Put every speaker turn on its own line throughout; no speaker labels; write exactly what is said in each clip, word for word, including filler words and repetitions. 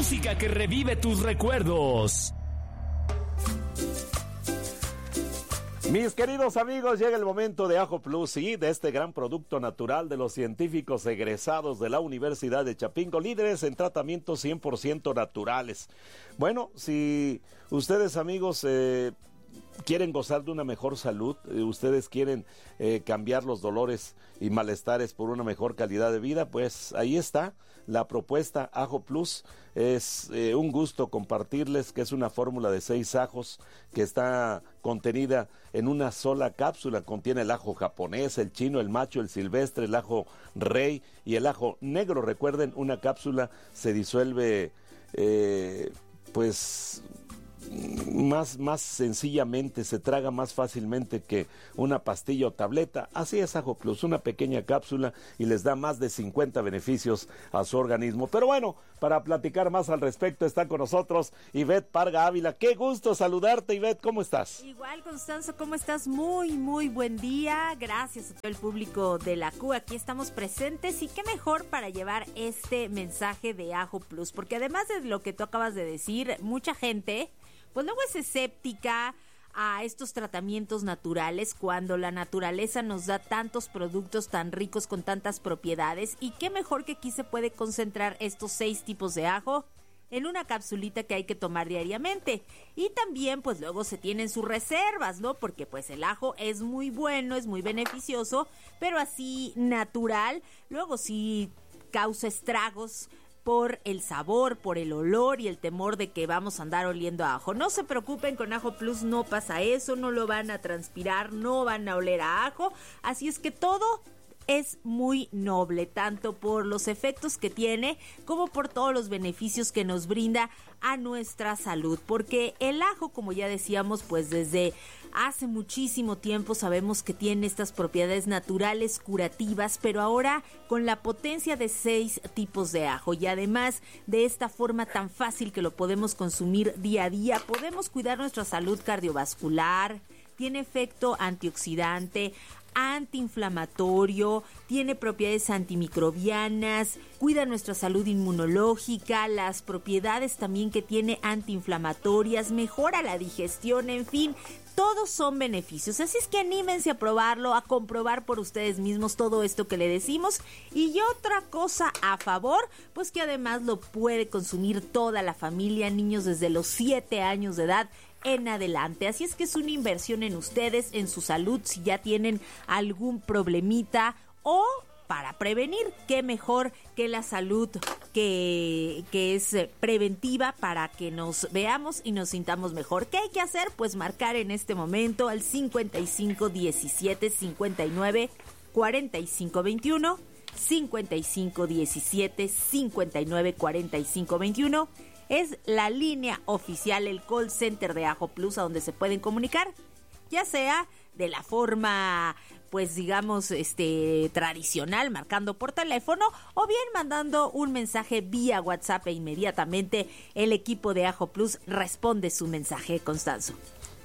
música que revive tus recuerdos.
Mis queridos amigos, llega el momento de Ajo Plus y de este gran producto natural de los científicos egresados de la Universidad de Chapingo, líderes en tratamientos cien por ciento naturales. Bueno, si ustedes, amigos, eh, quieren gozar de una mejor salud, eh, ustedes quieren eh, cambiar los dolores y malestares por una mejor calidad de vida, pues ahí está la propuesta Ajo Plus. Es eh, un gusto compartirles que es una fórmula de seis ajos que está contenida en una sola cápsula. Contiene el ajo japonés, el chino, el macho, el silvestre, el ajo rey y el ajo negro. Recuerden, una cápsula se disuelve eh, pues más, más sencillamente, se traga más fácilmente que una pastilla o tableta. Así es Ajo Plus, una pequeña cápsula y les da más de cincuenta beneficios a su organismo. Pero bueno, para platicar más al respecto está con nosotros Ivette Parga Ávila. Qué gusto saludarte, Ivette, ¿cómo estás?
Igual, Constanzo, ¿cómo estás? Muy, muy buen día. Gracias a todo el público de la Q. Aquí estamos presentes y qué mejor para llevar este mensaje de Ajo Plus, porque además de lo que tú acabas de decir, mucha gente pues luego es escéptica a estos tratamientos naturales cuando la naturaleza nos da tantos productos tan ricos con tantas propiedades. Y qué mejor que aquí se puede concentrar estos seis tipos de ajo en una capsulita que hay que tomar diariamente. Y también pues luego se tienen sus reservas, ¿no? Porque pues el ajo es muy bueno, es muy beneficioso, pero así natural, luego sí causa estragos por el sabor, por el olor y el temor de que vamos a andar oliendo a ajo. No se preocupen, con Ajo Plus no pasa eso, no lo van a transpirar, no van a oler a ajo, así es que todo es muy noble, tanto por los efectos que tiene como por todos los beneficios que nos brinda a nuestra salud, porque el ajo, como ya decíamos, pues desde hace muchísimo tiempo sabemos que tiene estas propiedades naturales curativas, pero ahora con la potencia de seis tipos de ajo y además de esta forma tan fácil que lo podemos consumir día a día, podemos cuidar nuestra salud cardiovascular, tiene efecto antioxidante, antiinflamatorio, tiene propiedades antimicrobianas, cuida nuestra salud inmunológica, las propiedades también que tiene antiinflamatorias, mejora la digestión, en fin, todos son beneficios. Así es que anímense a probarlo, a comprobar por ustedes mismos todo esto que le decimos. Y otra cosa a favor, pues que además lo puede consumir toda la familia, niños desde los siete años de edad en adelante. Así es que es una inversión en ustedes, en su salud, si ya tienen algún problemita o para prevenir, qué mejor que la salud que, que es preventiva para que nos veamos y nos sintamos mejor. ¿Qué hay que hacer? Pues marcar en este momento al cincuenta y cinco diecisiete cincuenta y nueve cuarenta y cinco veintiuno, cincuenta y cinco diecisiete cincuenta y nueve cuarenta y cinco veintiuno. Es la línea oficial, el call center de Ajo Plus, a donde se pueden comunicar, ya sea de la forma, pues digamos, este tradicional, marcando por teléfono, o bien mandando un mensaje vía WhatsApp e inmediatamente el equipo de Ajo Plus responde su mensaje, Constanzo.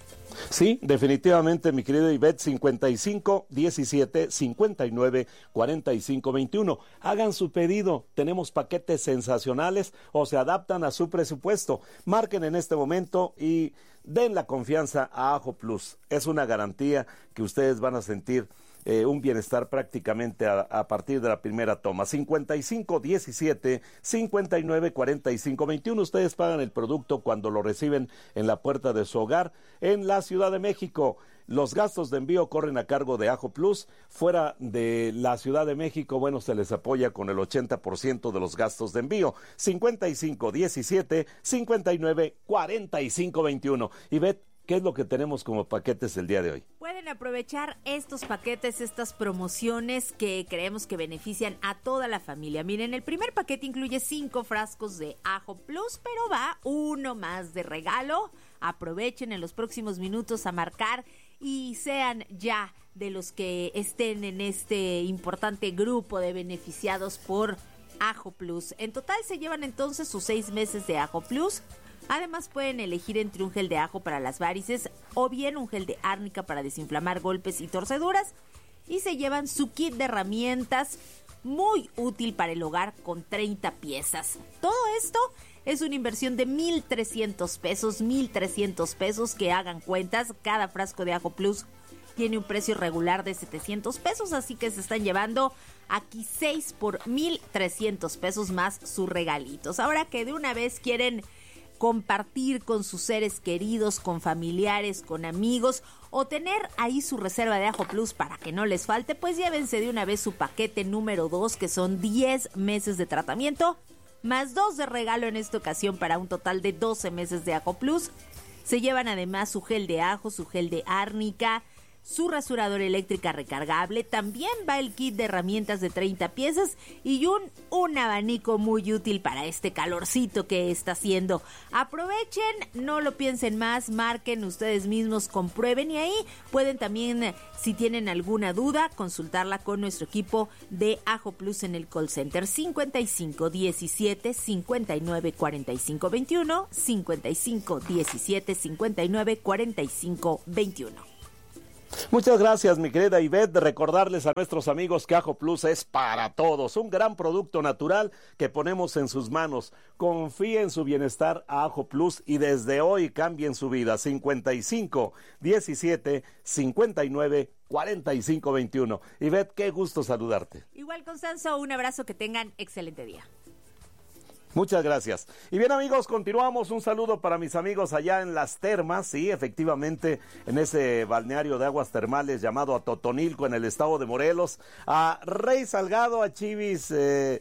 Sí, definitivamente, mi querido Ivette, cincuenta y cinco diecisiete cincuenta y nueve cuarenta y cinco veintiuno. Hagan su pedido, tenemos paquetes sensacionales o se adaptan a su presupuesto. Marquen en este momento y den la confianza a Ajo Plus. Es una garantía que ustedes van a sentir Eh, un bienestar prácticamente a, a partir de la primera toma. Cincuenta y cinco diecisiete cincuenta y nueve cuarenta y cinco veintiuno. Ustedes pagan el producto cuando lo reciben en la puerta de su hogar en la Ciudad de México. Los gastos de envío corren a cargo de Ajo Plus. Fuera de la Ciudad de México, bueno, se les apoya con el ochenta por ciento de los gastos de envío. Cincuenta y cinco diecisiete cincuenta y nueve cuarenta y cinco veintiuno. Ivette, ¿qué es lo que tenemos como paquetes el día de hoy?
Pueden aprovechar estos paquetes, estas promociones que creemos que benefician a toda la familia. Miren, el primer paquete incluye cinco frascos de Ajo Plus, pero va uno más de regalo. Aprovechen en los próximos minutos a marcar y sean ya de los que estén en este importante grupo de beneficiados por Ajo Plus. En total se llevan entonces sus seis meses de Ajo Plus. Además pueden elegir entre un gel de ajo para las varices o bien un gel de árnica para desinflamar golpes y torceduras. Y se llevan su kit de herramientas muy útil para el hogar con treinta piezas. Todo esto es una inversión de mil trescientos pesos, mil trescientos pesos, que hagan cuentas. Cada frasco de Ajo Plus tiene un precio regular de setecientos pesos, así que se están llevando aquí seis por mil trescientos pesos más sus regalitos. Ahora que de una vez quieren compartir con sus seres queridos, con familiares, con amigos, o tener ahí su reserva de Ajo Plus para que no les falte, pues llévense de una vez su paquete número dos, que son diez meses de tratamiento, más dos de regalo en esta ocasión para un total de doce meses de Ajo Plus. Se llevan además su gel de ajo, su gel de árnica, su rasuradora eléctrica recargable, también va el kit de herramientas de treinta piezas y un, un abanico muy útil para este calorcito que está haciendo. Aprovechen, no lo piensen más, marquen ustedes mismos, comprueben, y ahí pueden también, si tienen alguna duda, consultarla con nuestro equipo de Ajo Plus en el call center cincuenta y cinco diecisiete cincuenta y nueve cuarenta y cinco veintiuno, cincuenta y cinco diecisiete cincuenta y nueve cuarenta y cinco veintiuno.
Muchas gracias, mi querida Ivette. Recordarles a nuestros amigos que Ajo Plus es para todos, un gran producto natural que ponemos en sus manos. Confíe en su bienestar a Ajo Plus y desde hoy cambien su vida. cincuenta y cinco diecisiete cincuenta y nueve cuarenta y cinco veintiuno. Ivette, qué gusto saludarte.
Igual, Constanzo, un abrazo, que tengan excelente día.
Muchas gracias. Y bien, amigos, continuamos. Un saludo para mis amigos allá en Las Termas, sí, efectivamente, en ese balneario de aguas termales llamado Atotonilco, en el estado de Morelos. A Rey Salgado, a Chivis eh,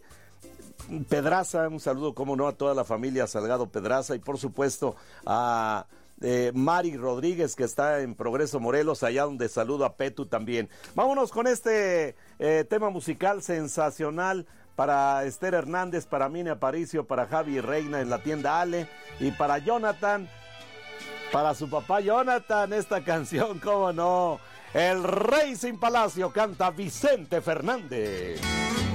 Pedraza, un saludo, como no, a toda la familia Salgado Pedraza, y por supuesto a Eh, Mari Rodríguez, que está en Progreso, Morelos, allá donde saludo a Petu también. Vámonos con este eh, tema musical sensacional para Esther Hernández, para Mine Aparicio, para Javi Reina en la tienda Ale, y para Jonathan, para su papá Jonathan, esta canción, cómo no, El Rey sin Palacio, canta Vicente Fernández.